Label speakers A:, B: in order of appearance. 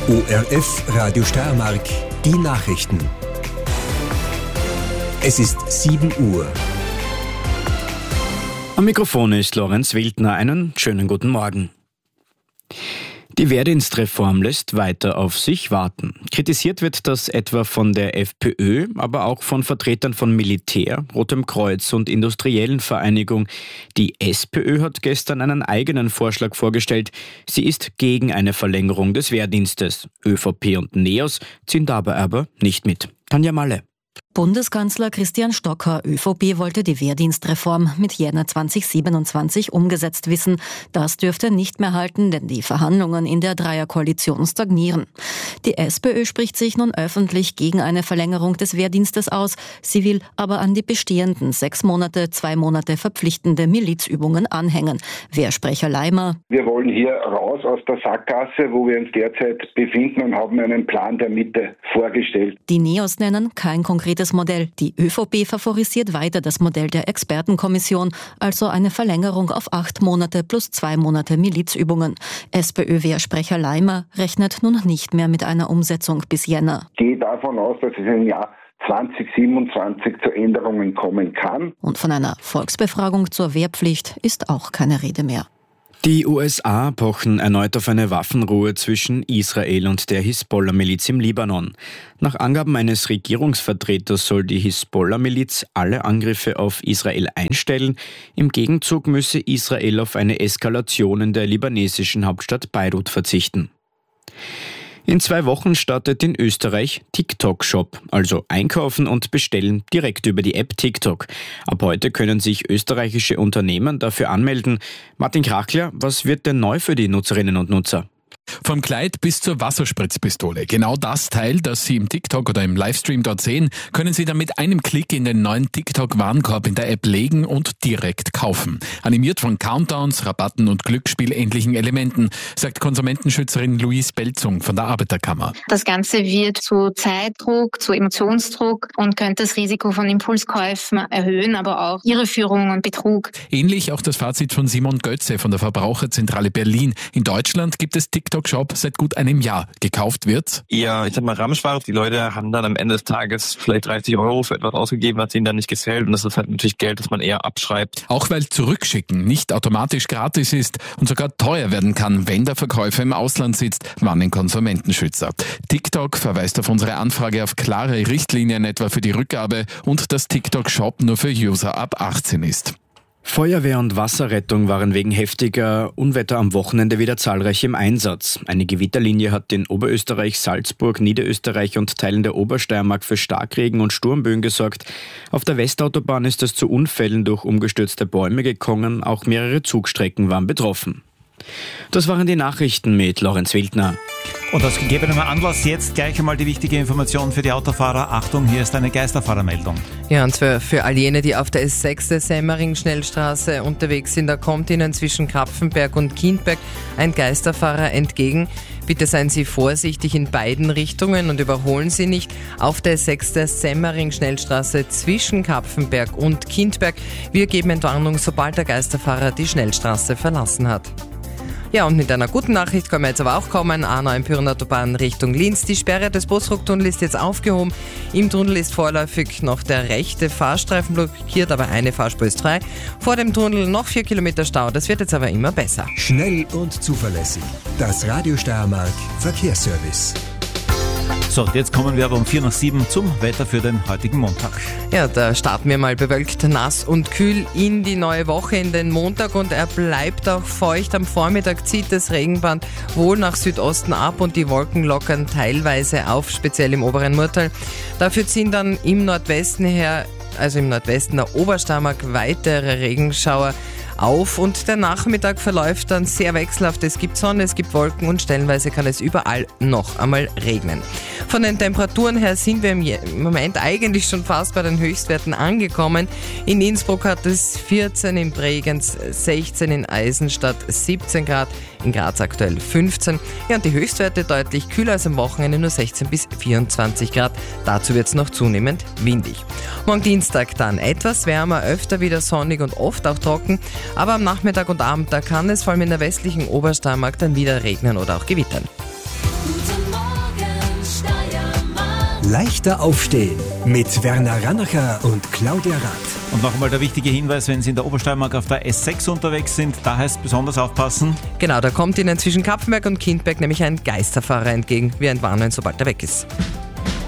A: ORF Radio Steiermark, die Nachrichten. Es ist 7 Uhr.
B: Am Mikrofon ist Lorenz Wildner. Einen schönen guten Morgen. Die Wehrdienstreform lässt weiter auf sich warten. Kritisiert wird das etwa von der FPÖ, aber auch von Vertretern von Militär, Rotem Kreuz und industriellen Vereinigung. Die SPÖ hat gestern einen eigenen Vorschlag vorgestellt. Sie ist gegen eine Verlängerung des Wehrdienstes. ÖVP und NEOS ziehen dabei aber nicht mit. Tanja Malle.
C: Bundeskanzler Christian Stocker, ÖVP, wollte die Wehrdienstreform mit Jänner 2027 umgesetzt wissen. Das dürfte nicht mehr halten, denn die Verhandlungen in der Dreierkoalition stagnieren. Die SPÖ spricht sich nun öffentlich gegen eine Verlängerung des Wehrdienstes aus. Sie will aber an die bestehenden 6 Monate, 2 Monate verpflichtende Milizübungen anhängen. Wehrsprecher Leimer:
D: Wir wollen hier raus aus der Sackgasse, wo wir uns derzeit befinden, und haben einen Plan der Mitte vorgestellt.
C: Die NEOS nennen kein konkretes Modell. Die ÖVP favorisiert weiter das Modell der Expertenkommission, also eine Verlängerung auf 8 Monate plus 2 Monate Milizübungen. SPÖ-Wehrsprecher Leimer rechnet nun nicht mehr mit einer Umsetzung bis Jänner.
D: Ich gehe davon aus, dass es im Jahr 2027 zu Änderungen kommen kann.
C: Und von einer Volksbefragung zur Wehrpflicht ist auch keine Rede mehr.
B: Die USA pochen erneut auf eine Waffenruhe zwischen Israel und der Hisbollah-Miliz im Libanon. Nach Angaben eines Regierungsvertreters soll die Hisbollah-Miliz alle Angriffe auf Israel einstellen. Im Gegenzug müsse Israel auf eine Eskalation in der libanesischen Hauptstadt Beirut verzichten. In 2 Wochen startet in Österreich TikTok-Shop, also einkaufen und bestellen direkt über die App TikTok. Ab heute können sich österreichische Unternehmen dafür anmelden. Martin Krachler, was wird denn neu für die Nutzerinnen und Nutzer?
E: Vom Kleid bis zur Wasserspritzpistole. Genau das Teil, das Sie im TikTok oder im Livestream dort sehen, können Sie dann mit einem Klick in den neuen TikTok-Warenkorb in der App legen und direkt kaufen. Animiert von Countdowns, Rabatten und glücksspielähnlichen Elementen, sagt Konsumentenschützerin Louise Belzung von der Arbeiterkammer.
F: Das Ganze wird zu Zeitdruck, zu Emotionsdruck und könnte das Risiko von Impulskäufen erhöhen, aber auch Irreführung und Betrug.
E: Ähnlich auch das Fazit von Simon Götze von der Verbraucherzentrale Berlin. In Deutschland gibt es TikTok-Shop seit gut einem Jahr. Gekauft wird's?
G: Ja, ich sag mal Ramschware. Die Leute haben dann am Ende des Tages vielleicht 30 € für etwas ausgegeben, was ihnen dann nicht gefällt. Und das ist halt natürlich Geld, das man eher abschreibt.
E: Auch weil Zurückschicken nicht automatisch gratis ist und sogar teuer werden kann, wenn der Verkäufer im Ausland sitzt, warnen Konsumentenschützer. TikTok verweist auf unsere Anfrage auf klare Richtlinien etwa für die Rückgabe und dass TikTok-Shop nur für User ab 18 ist.
B: Feuerwehr und Wasserrettung waren wegen heftiger Unwetter am Wochenende wieder zahlreich im Einsatz. Eine Gewitterlinie hat in Oberösterreich, Salzburg, Niederösterreich und Teilen der Obersteiermark für Starkregen und Sturmböen gesorgt. Auf der Westautobahn ist es zu Unfällen durch umgestürzte Bäume gekommen. Auch mehrere Zugstrecken waren betroffen. Das waren die Nachrichten mit Lorenz Wildner.
H: Und aus gegebenem Anlass jetzt gleich einmal die wichtige Information für die Autofahrer. Achtung, hier ist eine Geisterfahrermeldung.
I: Ja, und für all jene, die auf der S6 der Semmering-Schnellstraße unterwegs sind, da kommt Ihnen zwischen Krapfenberg und Kindberg ein Geisterfahrer entgegen. Bitte seien Sie vorsichtig in beiden Richtungen und überholen Sie nicht. Auf der S6 der Semmering-Schnellstraße zwischen Krapfenberg und Kindberg. Wir geben Entwarnung, sobald der Geisterfahrer die Schnellstraße verlassen hat. Ja, und mit einer guten Nachricht können wir jetzt aber auch kommen. A9 Pyrenautobahn Richtung Linz. Die Sperre des Busrucktunnels ist jetzt aufgehoben. Im Tunnel ist vorläufig noch der rechte Fahrstreifen blockiert, aber eine Fahrspur ist frei. Vor dem Tunnel noch 4 Kilometer Stau. Das wird jetzt aber immer besser.
A: Schnell und zuverlässig. Das Radio Steiermark Verkehrsservice.
H: So, und jetzt kommen wir aber um 6:45 zum Wetter für den heutigen Montag.
I: Ja, da starten wir mal bewölkt, nass und kühl in die neue Woche, in den Montag, und er bleibt auch feucht. Am Vormittag zieht das Regenband wohl nach Südosten ab und die Wolken lockern teilweise auf, speziell im oberen Murtal. Dafür ziehen dann im Nordwesten her, also im Nordwesten der Obersteiermark, weitere Regenschauer auf und der Nachmittag verläuft dann sehr wechselhaft. Es gibt Sonne, es gibt Wolken und stellenweise kann es überall noch einmal regnen. Von den Temperaturen her sind wir im Moment eigentlich schon fast bei den Höchstwerten angekommen. In Innsbruck hat es 14, in Bregenz 16, in Eisenstadt 17 Grad, in Graz aktuell 15. Ja, und die Höchstwerte deutlich kühler als am Wochenende, nur 16 bis 24 Grad. Dazu wird es noch zunehmend windig. Morgen Dienstag dann etwas wärmer, öfter wieder sonnig und oft auch trocken. Aber am Nachmittag und Abend, da kann es vor allem in der westlichen Obersteiermark dann wieder regnen oder auch gewittern.
J: Guten Morgen.
A: Leichter aufstehen mit Werner Rannacher und Claudia Rath.
H: Und noch einmal der wichtige Hinweis, wenn Sie in der Obersteiermark auf der S6 unterwegs sind, da heißt besonders aufpassen.
I: Genau, da kommt Ihnen zwischen Kapfenberg und Kindberg nämlich ein Geisterfahrer entgegen. Wir entwarnen, sobald er weg ist.